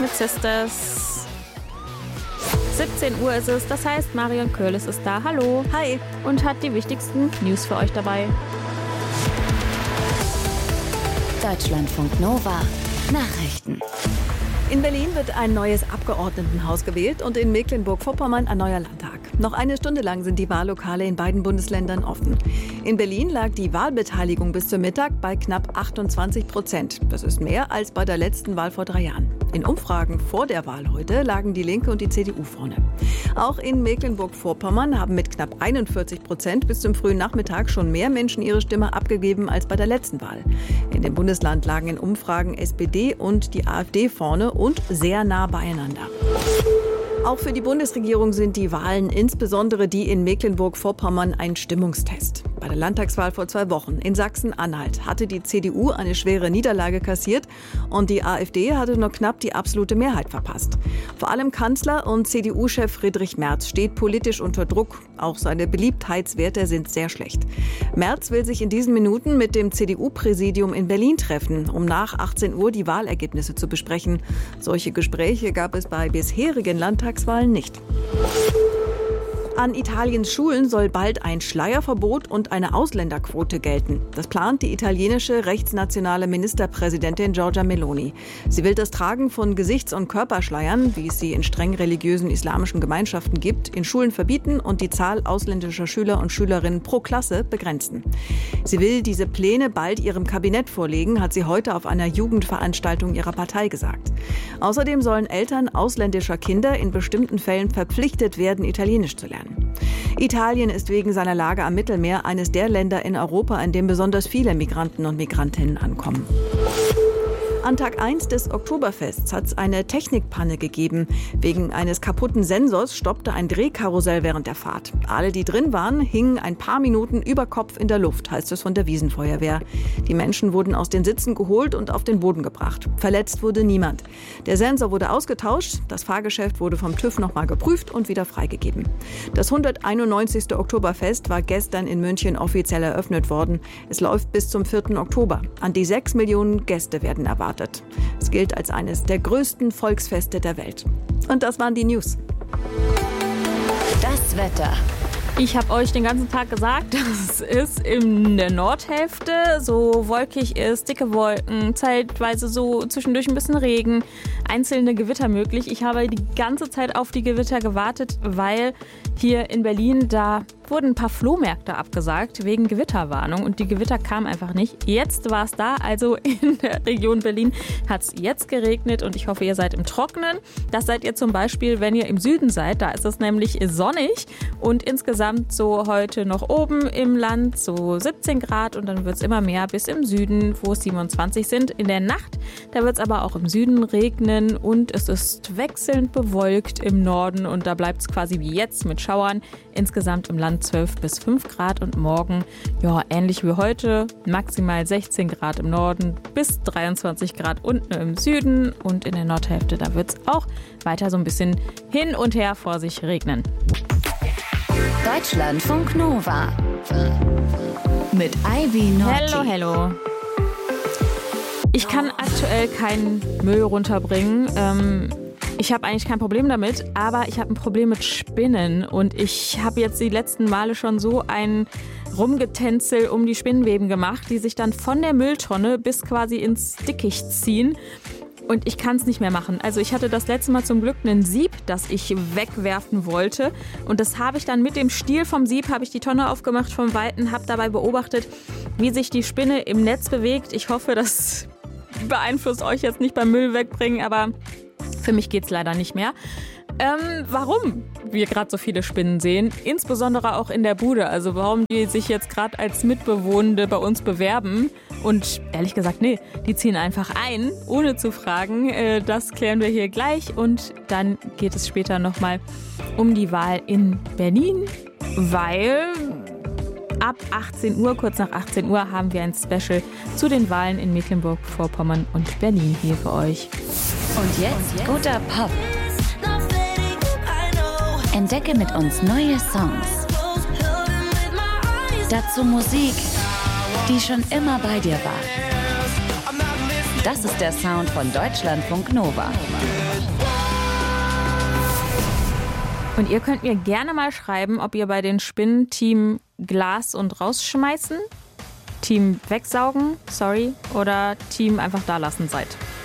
mit Sisters. 17 Uhr ist es, das heißt, Marion Curlis ist da. Hallo. Hi. Und hat die wichtigsten News für euch dabei. Deutschlandfunk Nova. Nachrichten. In Berlin wird ein neues Abgeordnetenhaus gewählt und in Mecklenburg-Vorpommern ein neuer Landtag. Noch eine Stunde lang sind die Wahllokale in beiden Bundesländern offen. In Berlin lag die Wahlbeteiligung bis zum Mittag bei knapp 28%. Das ist mehr als bei der letzten Wahl vor 3 Jahren. In Umfragen vor der Wahl heute lagen die Linke und die CDU vorne. Auch in Mecklenburg-Vorpommern haben mit knapp 41% bis zum frühen Nachmittag schon mehr Menschen ihre Stimme abgegeben als bei der letzten Wahl. In dem Bundesland lagen in Umfragen SPD und die AfD vorne und sehr nah beieinander. Auch für die Bundesregierung sind die Wahlen, insbesondere die in Mecklenburg-Vorpommern, ein Stimmungstest. Bei der Landtagswahl vor 2 Wochen in Sachsen-Anhalt hatte die CDU eine schwere Niederlage kassiert und die AfD hatte nur knapp die absolute Mehrheit verpasst. Vor allem Kanzler und CDU-Chef Friedrich Merz steht politisch unter Druck. Auch seine Beliebtheitswerte sind sehr schlecht. Merz will sich in diesen Minuten mit dem CDU-Präsidium in Berlin treffen, um nach 18 Uhr die Wahlergebnisse zu besprechen. Solche Gespräche gab es bei bisherigen Landtagswahlen nicht. An Italiens Schulen soll bald ein Schleierverbot und eine Ausländerquote gelten. Das plant die italienische rechtsnationale Ministerpräsidentin Giorgia Meloni. Sie will das Tragen von Gesichts- und Körperschleiern, wie es sie in streng religiösen islamischen Gemeinschaften gibt, in Schulen verbieten und die Zahl ausländischer Schüler und Schülerinnen pro Klasse begrenzen. Sie will diese Pläne bald ihrem Kabinett vorlegen, hat sie heute auf einer Jugendveranstaltung ihrer Partei gesagt. Außerdem sollen Eltern ausländischer Kinder in bestimmten Fällen verpflichtet werden, Italienisch zu lernen. Italien ist wegen seiner Lage am Mittelmeer eines der Länder in Europa, in dem besonders viele Migranten und Migrantinnen ankommen. An Tag 1 des Oktoberfests hat es eine Technikpanne gegeben. Wegen eines kaputten Sensors stoppte ein Drehkarussell während der Fahrt. Alle, die drin waren, hingen ein paar Minuten über Kopf in der Luft, heißt es von der Wiesenfeuerwehr. Die Menschen wurden aus den Sitzen geholt und auf den Boden gebracht. Verletzt wurde niemand. Der Sensor wurde ausgetauscht, das Fahrgeschäft wurde vom TÜV nochmal geprüft und wieder freigegeben. Das 191. Oktoberfest war gestern in München offiziell eröffnet worden. Es läuft bis zum 4. Oktober. An die 6 Millionen Gäste werden erwartet. Es gilt als eines der größten Volksfeste der Welt. Und das waren die News. Das Wetter. Ich habe euch den ganzen Tag gesagt, dass es in der Nordhälfte so wolkig ist, dicke Wolken, zeitweise so zwischendurch ein bisschen Regen, einzelne Gewitter möglich. Ich habe die ganze Zeit auf die Gewitter gewartet, weil hier in Berlin, da wurden ein paar Flohmärkte abgesagt wegen Gewitterwarnung und die Gewitter kamen einfach nicht. Jetzt war es da, also in der Region Berlin hat es jetzt geregnet und ich hoffe, ihr seid im Trockenen. Das seid ihr zum Beispiel, wenn ihr im Süden seid, da ist es nämlich sonnig und insgesamt so heute noch oben im Land so 17 Grad und dann wird es immer mehr bis im Süden, wo es 27 sind. In der Nacht, da wird es aber auch im Süden regnen und es ist wechselnd bewölkt im Norden und da bleibt es quasi wie jetzt mit Schauern. Insgesamt im Land 12 bis 5 Grad und morgen, ja, ähnlich wie heute, maximal 16 Grad im Norden bis 23 Grad unten im Süden und in der Nordhälfte, da wird es auch weiter so ein bisschen hin und her vor sich regnen. Deutschlandfunk Nova. Mit Ivy Norti. Hello. Ich kann aktuell keinen Müll runterbringen. Ich habe eigentlich kein Problem damit, aber ich habe ein Problem mit Spinnen und ich habe jetzt die letzten Male schon so ein Rumgetänzel um die Spinnenweben gemacht, die sich dann von der Mülltonne bis quasi ins Dickicht ziehen. Und ich kann es nicht mehr machen. Also ich hatte das letzte Mal zum Glück ein Sieb, das ich wegwerfen wollte. Und das habe ich dann mit dem Stiel vom Sieb, habe ich die Tonne aufgemacht vom Weiten, habe dabei beobachtet, wie sich die Spinne im Netz bewegt. Ich hoffe, das beeinflusst euch jetzt nicht beim Müll wegbringen, aber für mich geht's leider nicht mehr. Warum wir gerade so viele Spinnen sehen, insbesondere auch in der Bude, also warum die sich jetzt gerade als Mitbewohnende bei uns bewerben und ehrlich gesagt, nee, die ziehen einfach ein, ohne zu fragen, das klären wir hier gleich und dann geht es später nochmal um die Wahl in Berlin, weil ab 18 Uhr, kurz nach 18 Uhr, haben wir ein Special zu den Wahlen in Mecklenburg-Vorpommern und Berlin hier für euch. Und jetzt guter Pop. Entdecke mit uns neue Songs. Dazu Musik, die schon immer bei dir war. Das ist der Sound von Deutschlandfunk Nova. Und ihr könnt mir gerne mal schreiben, ob ihr bei den Spinnen Team Glas und rausschmeißen, Team wegsaugen, oder Team einfach da lassen seid.